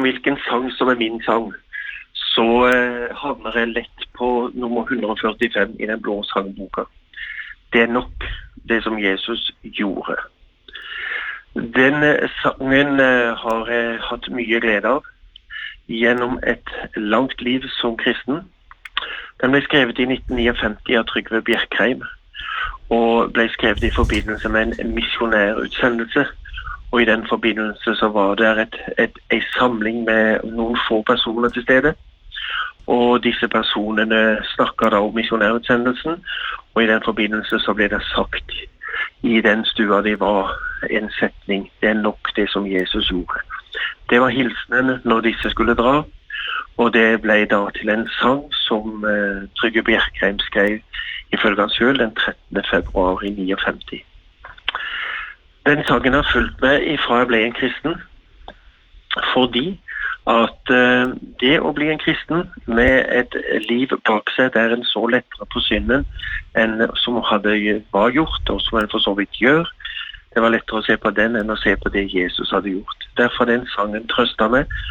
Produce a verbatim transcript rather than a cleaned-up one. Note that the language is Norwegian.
hvilken sang som er min sang, så eh, havner jeg lett på nummer ett hundre førtifem i den blå sangboka. Det er nok det som Jesus gjorde. Den eh, sangen eh, har jeg hatt mye glede av gjennom et langt liv som kristen. Den ble skrevet i nitten femtini-ni av Trygve Bjerkreim, og ble skrevet i forbindelse med en misjonærutsendelse. Og i den forbindelse så var det et, et, en samling med noen få personer til stede. Og disse personene snakket da om misjonærutsendelsen, og i den forbindelse så ble det sagt i den stua de var en setning: det er nok det som Jesus gjorde. Det var hilsenen når disse skulle dra, og det ble da til en sang som eh, Trygve Bjerkreim skrev ifølge han selv den trettende februar i femtini-ni. Den sangen har fulgt meg ifra jeg ble en kristen, fordi at eh, det å bli en kristen med et liv bak seg der en så lettere på synden enn som hadde var gjort, og som en for så vidt gjør, det var lettere å se på den enn å se på det Jesus hadde gjort. Derfor den sangen trøstet meg,